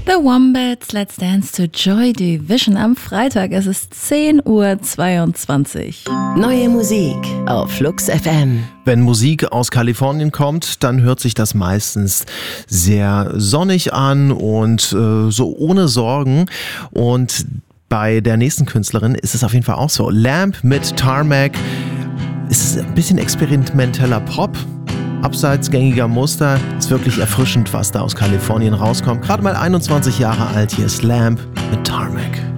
The Wombats, Let's Dance to Joy Division am Freitag. Es ist 10:22 Uhr. Neue Musik auf Flux FM. Wenn Musik aus Kalifornien kommt, dann hört sich das meistens sehr sonnig an und so ohne Sorgen. Und bei der nächsten Künstlerin ist es auf jeden Fall auch so. Lamb mit Tarmac. Es ist ein bisschen experimenteller Pop. Abseits gängiger Muster, ist wirklich erfrischend, was da aus Kalifornien rauskommt. Gerade mal 21 Jahre alt, hier ist Lamb mit Tarmac.